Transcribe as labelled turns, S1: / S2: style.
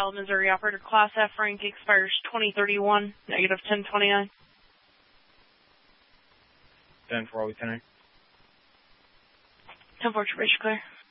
S1: Valid, Missouri operator, Class F rank expires 2031, negative 1029.
S2: 10-4, we 10.
S1: 10-4, base clear.